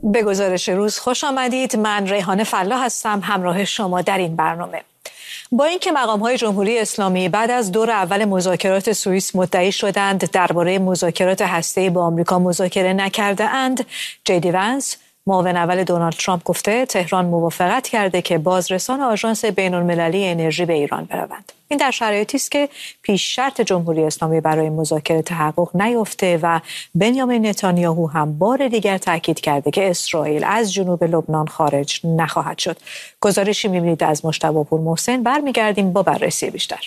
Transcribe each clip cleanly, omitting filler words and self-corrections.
به گزارش روز خوش آمدید. من ریحانه فلاح هستم همراه شما در این برنامه. با اینکه مقام‌های جمهوری اسلامی بعد از دور اول مذاکرات سوئیس مدعی شدند درباره مذاکرات هسته‌ای با آمریکا مذاکره نکرده‌اند، جی ونس معاون اول دونالد ترامپ گفته تهران موافقت کرده که بازرسان آژانس بین‌المللی انرژی به ایران بروند. این در شرایطی است که پیش شرط جمهوری اسلامی برای مذاکره تحقق نیافته و بنیامین نتانیاهو هم بار دیگر تاکید کرده که اسرائیل از جنوب لبنان خارج نخواهد شد. گزارشی می‌بینید از مجتبی پورمحسن. برمیگردیم با بررسی بیشتر.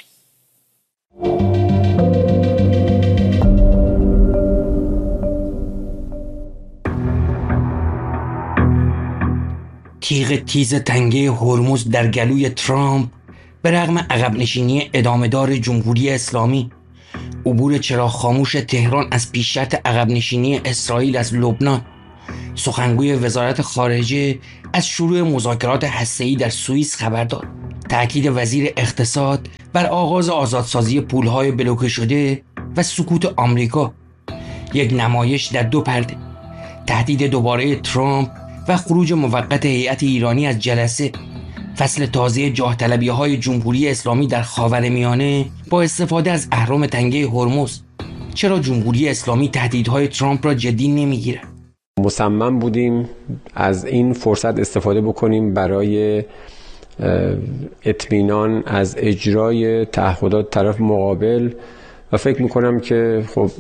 تیغ تیز تنگه هرمز در گلوی ترامپ به رغم عقب نشینی ادامه‌دار جمهوری اسلامی، عبور چراغ خاموش تهران از پیش شرط عقب نشینی اسرائیل از لبنان، سخنگوی وزارت خارجه از شروع مذاکرات هسته‌ای در سوئیس خبر داد، تأکید وزیر اقتصاد بر آغاز آزادسازی پولهای بلوکه شده و سکوت آمریکا، یک نمایش در دو پرده، تهدید دوباره ترامپ و خروج موقت هیئت ایرانی از جلسه، فصل تازه جاه طلبی‌های جمهوری اسلامی در خاورمیانه با استفاده از اهرام تنگه هرمز. چرا جمهوری اسلامی تهدیدهای ترامپ را جدی نمیگیرد؟ مصمم بودیم از این فرصت استفاده بکنیم برای اطمینان از اجرای تعهدات طرف مقابل و فکر میکنم که خب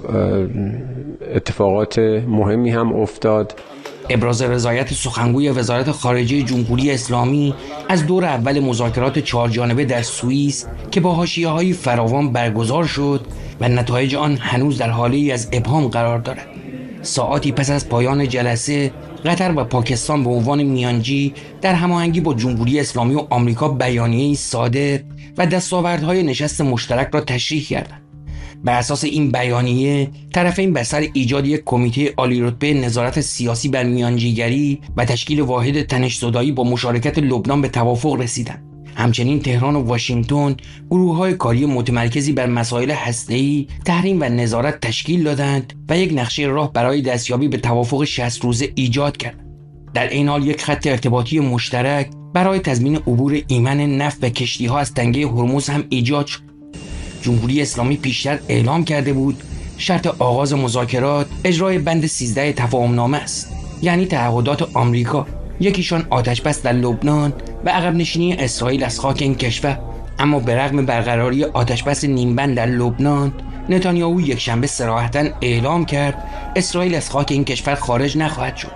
اتفاقات مهمی هم افتاد. ابراز رضایت سخنگوی وزارت خارجه جمهوری اسلامی از دور اول مذاکرات 4 جانبه در سوئیس که با حاشیه‌های فراوان برگزار شد و نتایج آن هنوز در حالی از ابهام قرار دارد. ساعاتی پس از پایان جلسه، قطر و پاکستان به عنوان میانجی در هماهنگی با جمهوری اسلامی و آمریکا بیانیه‌ای صادر و دستاوردهای نشست مشترک را تشریح کردند. بر اساس این بیانیه، طرفین بر سر ایجاد یک کمیته عالی‌رتبه نظارت سیاسی بر میانجیگری و تشکیل واحد تنش‌زدایی با مشارکت لبنان به توافق رسیدند. همچنین تهران و واشنگتن گروه‌های کاری متمرکزی بر مسائل هسته‌ای، تحریم و نظارت تشکیل دادند و یک نقشه راه برای دستیابی به توافق 60 روزه ایجاد کردند. در این حال یک خط ارتباطی مشترک برای تضمین عبور ایمن نفت و کشتی‌ها از تنگه هرمز هم ایجاد شد. جمهوری اسلامی پیشتر اعلام کرده بود شرط آغاز مذاکرات اجرای بند 13 تفاهمنامه است، یعنی تعهدات آمریکا، یکیشان آتش‌بس در لبنان و عقب نشینی اسرائیل از خاک این کشور. اما به رغم برقراری آتش‌بس نیمبند در لبنان، نتانیاهو یکشنبه صراحتاً اعلام کرد اسرائیل از خاک این کشور خارج نخواهد شد.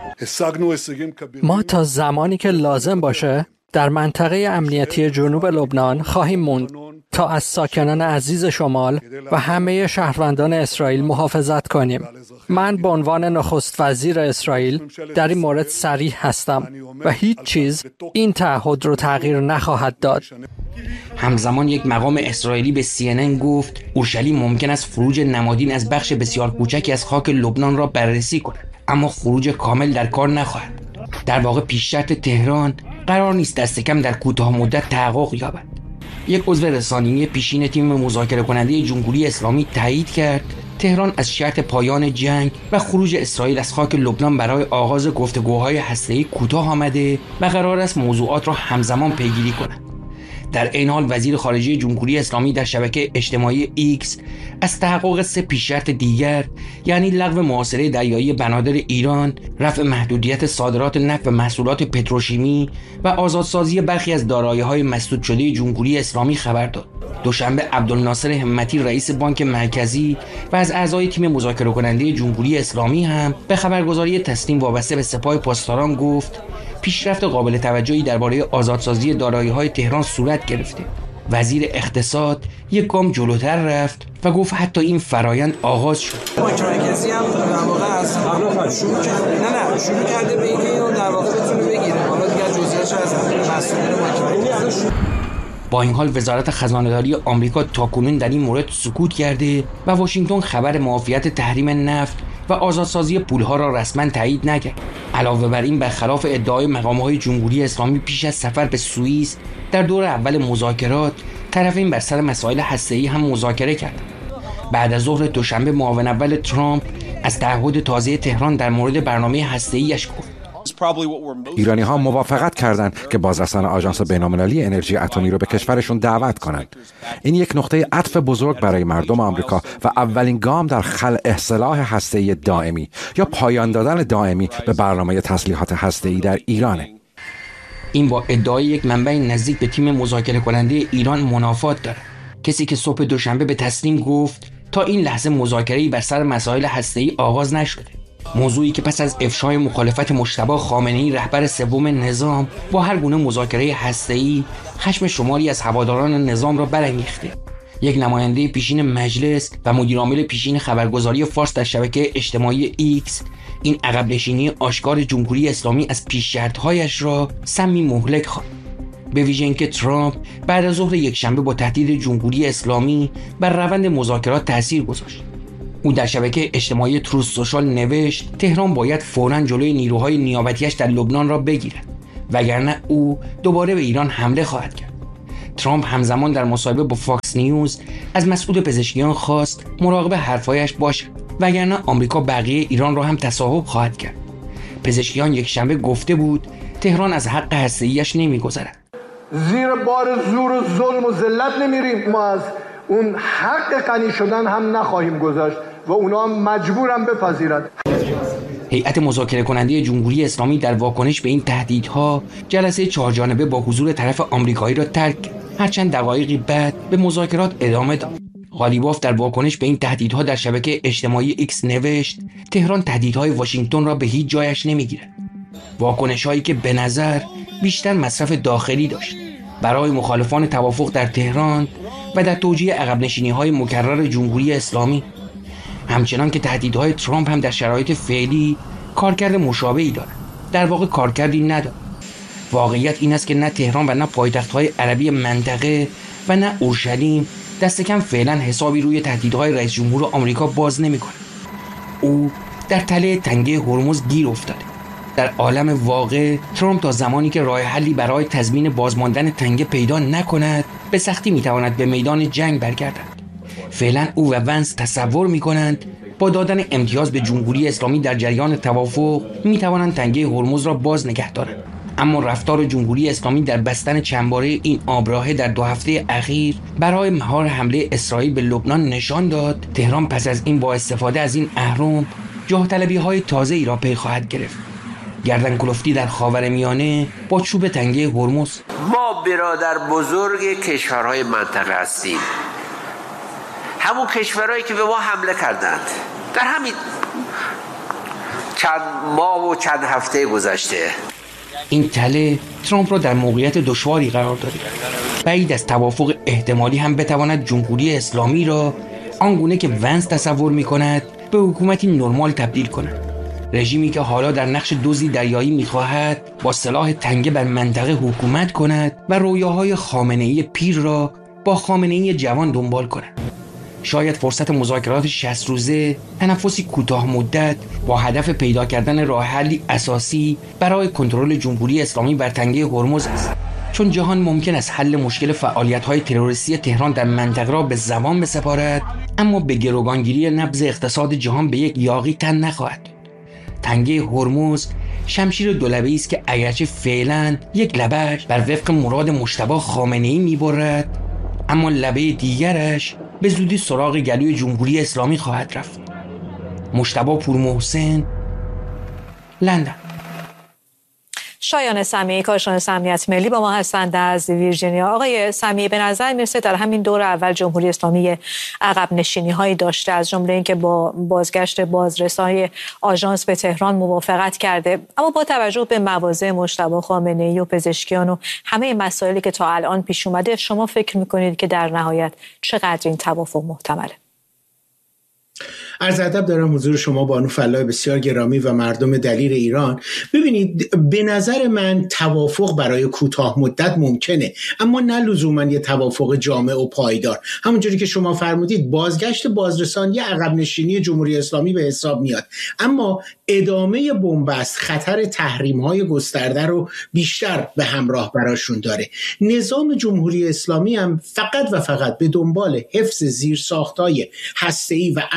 ما تا زمانی که لازم باشه در منطقه امنیتی جنوب لبنان خواهیم موند تا از ساکنان عزیز شمال و همه شهروندان اسرائیل محافظت کنیم. من به عنوان نخست وزیر اسرائیل در این مورد صریح هستم و هیچ چیز این تعهد رو تغییر نخواهد داد. همزمان یک مقام اسرائیلی به CNN گفت اورشلیم ممکن است خروج نمادین از بخش بسیار کوچکی از خاک لبنان را بررسی کند، اما خروج کامل در کار نخواهد. در واقع پیش شرط تهران قرار نیست دست کم در کوتاه مدت تحقق یابد. یک عضو رسانه‌ای پیشین تیم مذاکره کننده جمهوری اسلامی تایید کرد تهران از شرط پایان جنگ و خروج اسرائیل از خاک لبنان برای آغاز گفتگوهای هسته‌ای کوتاه آمده و قرار است موضوعات را همزمان پیگیری کند. در این حال وزیر خارجه جمهوری اسلامی در شبکه اجتماعی ایکس از تحقق 3 پیش‌شرط دیگر، یعنی لغو محاصره دریایی بنادر ایران، رفع محدودیت صادرات نفت و محصولات پتروشیمی و آزادسازی برخی از دارایی‌های مسدود شده جمهوری اسلامی خبر داد. دوشنبه عبدالناصر همتی رئیس بانک مرکزی و از اعضای تیم مذاکره کننده جمهوری اسلامی هم به خبرگزاری تسنیم وابسته به سپاه پاسداران گفت پیشرفت قابل توجهی درباره آزادسازی دارایی‌های تهران صورت گرفته. وزیر اقتصاد یک گام جلوتر رفت و گفت حتی این فرایند آغاز شد. بانک مرکزی هم در واقع از شروع کرده به اینکه اینو در واقع بتونه بگیره. حالا دیگه جزئیاتش از مسئولین بانک مرکزی. با این حال وزارت خزانه‌داری آمریکا تاکنون در این مورد سکوت کرده و واشنگتن خبر معافیت تحریم نفت و آزادسازی پولها را رسما تایید نکرد. علاوه بر این برخلاف ادعای مقام‌های جمهوری اسلامی پیش از سفر به سوئیس در دور اول مذاکرات، طرفین بر سر مسائل هسته‌ای هم مذاکره کردند. بعد از ظهر دوشنبه معاون اول ترامپ از تعهد تازه تهران در مورد برنامه هسته‌ایش گفت. ایرانی ها موافقت کردند که بازرسان آژانس بین‌المللی انرژی اتمی رو به کشورشون دعوت کنند. این یک نقطه عطف بزرگ برای مردم آمریکا و اولین گام در خلع سلاح هسته‌ای دائمی یا پایان دادن دائمی به برنامه تسلیحات هسته‌ای در ایرانه. این با ادعای یک منبع نزدیک به تیم مذاکره کننده ایران منافات داره. کسی که صبح دوشنبه به تسنیم گفت تا این لحظه مذاکره‌ای بر سر مسائل هسته‌ای آغاز نشده. موضوعی که پس از افشای مخالفت مجتبی خامنه‌ای رهبر سوم نظام با هر گونه مذاکره هسته‌ای خشم شماری از هواداران نظام را برانگیخته. یک نماینده پیشین مجلس و مدیرعامل پیشین خبرگزاری فارس در شبکه اجتماعی ایکس این عقب نشینی آشکار جمهوری اسلامی از پیش شرط‌هایش را سمی مهلک خواند. به ویژه اینکه ترامپ بعد از ظهر یکشنبه با تهدید جمهوری اسلامی بر روند مذاکرات تاثیر گذاشت. او در شبکه اجتماعی تروث سوشال نوشت تهران باید فوراً جلوی نیروهای نیابتیش در لبنان را بگیرد وگرنه او دوباره به ایران حمله خواهد کرد. ترامپ همزمان در مصاحبه با فاکس نیوز از مسئول پزشکیان خواست مراقب حرفایش باشد وگرنه آمریکا بقیه ایران را هم تصاحب خواهد کرد. پزشکیان یکشنبه گفته بود تهران از حق هسته‌ایش نمی‌گذرد. زیر بار زور و ظلم و ذلت نمیریم، ما از اون حق غنی شدن هم نخواهیم گذاشت و اونا مجبورن بپذیرند. هیئت مذاکره کننده جمهوری اسلامی در واکنش به این تهدیدها جلسه 4 جانبه با حضور طرف آمریکایی را ترک کرد. هرچند دقایقی بعد به مذاکرات ادامه داد. غالیباف در واکنش به این تهدیدها در شبکه اجتماعی ایکس نوشت تهران تهدیدهای واشنگتن را به هیچ جایش نمیگیرد. واکنش‌هایی که به نظر بیشتر مصرف داخلی داشت. برای مخالفان توافق در تهران و در توجیه عقب نشینی‌های مکرر جمهوری اسلامی، همچنان که تهدیدهای ترامپ هم در شرایط فعلی کارکرد مشابهی دارد. در واقع کارکردی ندارد. واقعیت این است که نه تهران و نه پایتخت‌های عربی منطقه و نه اورشلیم دست کم فعلا حسابی روی تهدیدهای رئیس جمهور آمریکا باز نمی‌کند. او در تله تنگه هرمز گیر افتاده. در عالم واقع ترامپ تا زمانی که راه حلی برای تضمین بازماندن تنگه پیدا نکند به سختی میتواند به میدان جنگ برگردد. فعلا او و ونس تصور میکنند با دادن امتیاز به جمهوری اسلامی در جریان توافق میتوانند تنگه هرمز را باز نگه دارند. اما رفتار جمهوری اسلامی در بستن چندباره این آبراهه در 2 هفته اخیر برای مهار حمله اسرائیل به لبنان نشان داد تهران پس از این با استفاده از این اهرم جاه طلبی‌های تازه‌ای را پی خواهد گرفت. گردن کلفتی در خاورمیانه با چوب تنگه هرمز. ما برادر بزرگ کشورهای منطقه هستیم، همون کشورهایی که به ما حمله کردند در همین چند ماه و چند هفته گذشته. این تله ترامپ را در موقعیت دشواری قرار داده. بعید از توافق احتمالی هم بتواند جمهوری اسلامی را آنگونه که ونس تصور می‌کند به حکومتی نرمال تبدیل کند. رژیمی که حالا در نقش دزدی دریایی می‌خواهد با سلاح تنگه بر منطقه حکومت کند و رویاهای خامنه‌ای پیر را با خامنه‌ای جوان دنبال کند. شاید فرصت مذاکرات 60 روزه تنفسی کوتاه مدت با هدف پیدا کردن راه حلی اساسی برای کنترل جمهوری اسلامی بر تنگه هرمز است. چون جهان ممکن است حل مشکل فعالیت‌های تروریستی تهران در منطقه را به زبان بسپارد، اما به گروگانگیری نبض اقتصاد جهان به یک یاغی تن نخواهد. تنگه هرمز شمشیر دولبه‌ای است که اگرچه فعلا یک لبه‌اش بر وفق مراد مجتبی خامنه‌ای می‌برد، اما لبه دیگرش به زودی سراغ گلوی جمهوری اسلامی خواهد رفت. مجتبی پورمحسن، لندن. شایان سمیعی، کارشناس امنیت ملی با ما هستند از ویرجینیا. آقای سمیعی، به نظر میرسه در همین دور اول جمهوری اسلامی عقب نشینی هایی داشته، از جمله اینکه با بازگشت بازرسای آژانس به تهران موافقت کرده، اما با توجه به مواضع مجتبی خامنه‌ای و پزشکیان و همه مسائلی که تا الان پیش اومده، شما فکر میکنید که در نهایت چقدر این توافق محتمله؟ عرض ادب دارم حضور شما بانو فلاح بسیار گرامی و مردم دلیر ایران. ببینید، به نظر من توافق برای کوتاه مدت ممکنه، اما نه لزوما یه توافق جامع و پایدار. همونجوری که شما فرمودید بازگشت بازرسان یه عقب نشینی جمهوری اسلامی به حساب میاد، اما ادامه بنبست خطر تحریم‌های گسترده رو بیشتر به همراه براشون داره. نظام جمهوری اسلامی هم فقط و فقط به دنبال حفظ زیرساخت‌های هسته‌ای و امنیت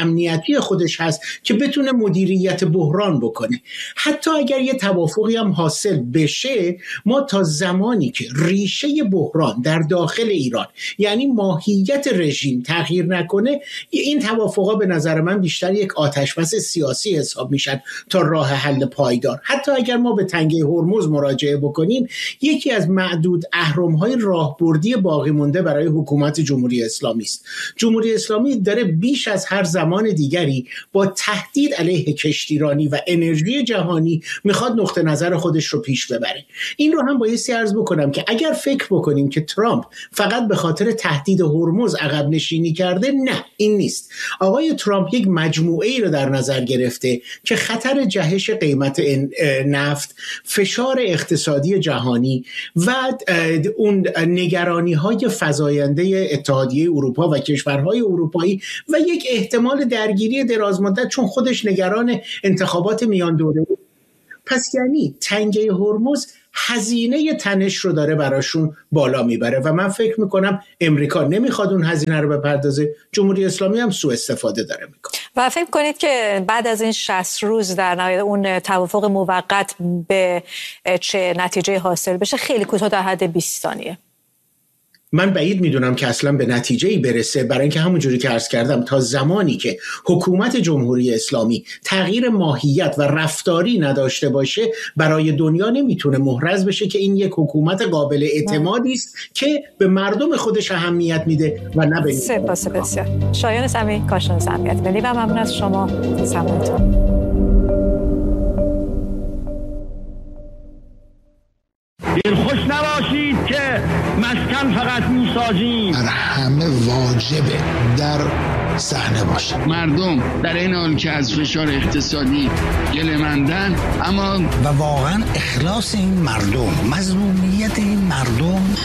کافی خودش هست که بتونه مدیریت بحران بکنه. حتی اگر یه توافقی هم حاصل بشه، ما تا زمانی که ریشه بحران در داخل ایران یعنی ماهیت رژیم تغییر نکنه، این توافقا به نظر من بیشتر یک آتشبس سیاسی حساب میشن تا راه حل پایدار. حتی اگر ما به تنگه هرمز مراجعه بکنیم، یکی از معدود اهرم‌های راهبردی باقی مونده برای حکومت جمهوری اسلامی است. جمهوری اسلامی داره بیش از هر زمان دیگری با تهدید علیه کشتیرانی و انرژی جهانی میخواد نقطه نظر خودش رو پیش ببره. این رو هم بایستی عرض بکنم که اگر فکر بکنیم که ترامپ فقط به خاطر تهدید هرمز عقب نشینی کرده، نه، این نیست. آقای ترامپ یک مجموعه ای رو در نظر گرفته که خطر جهش قیمت نفت، فشار اقتصادی جهانی و اون نگرانی‌های فزاینده اتحادیه اروپا و کشورهای اروپایی و یک احتمال درگیری درازمدت، چون خودش نگران انتخابات میان دوره. پس یعنی تنگه هرمز هزینه تنش رو داره براشون بالا میبره و من فکر میکنم امریکا نمیخواد اون هزینه رو بپردازه، جمهوری اسلامی هم سوء استفاده داره میکنه. و فکر کنید که بعد از این 60 روز در نهایت اون توافق موقت به چه نتیجه حاصل بشه؟ خیلی کوتاه، در حد 20 ثانیه. من بعید میدونم که اصلا به نتیجه‌ای برسه، برای اینکه همونجوری که عرض کردم تا زمانی که حکومت جمهوری اسلامی تغییر ماهیت و رفتاری نداشته باشه، برای دنیا نمیتونه محرز بشه که این یک حکومت قابل اعتمادی است که به مردم خودش اهمیت میده و نه به سپاس بسیار. شایان سمی، کارشناس امنیت ملی و ممنون از شما زمانتون. دلخوش نباشید که مسکن فقط میسازیم، در همه واجبه در صحنه باشه. مردم در این حال که از فشار اقتصادی گله‌مندن، اما و واقعا اخلاص این مردم، مظلومیت این مردم،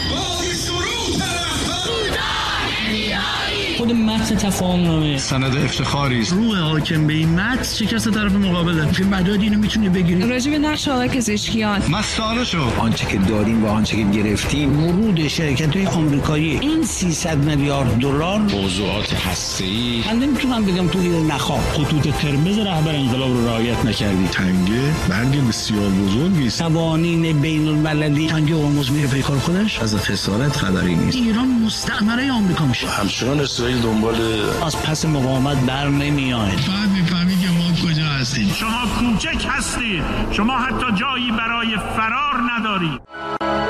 خود متن تفاهمنامه سند افتخاری است. روح حاکم به این متن شکست طرف مقابله. چه مدادی اینو میتونی بگیری؟ راجع به نقش آقای پزشکیان مسئله شو. آنچه که داریم و آنچه که گرفتیم، ورود شرکت‌های آمریکایی این 300 میلیارد دلار، موضوعات هسته‌ای، من نمیتونم بگم تو این نخواه. خطوط قرمز رهبر انقلاب رو رعایت نکردی. تنگه برگ بسیار بزرگی است. قوانین بین‌المللی، تنگه هرمز میره پی کار خودش. از خسارت خبری نیست. ایران مستعمره آمریکا میشه. همچنان اسرائیل دنبال از پس مقاومت بر نمیاد. بعد میفهمی که ما کجا هستیم. شما کوچک هستید، شما حتی جایی برای فرار ندارید.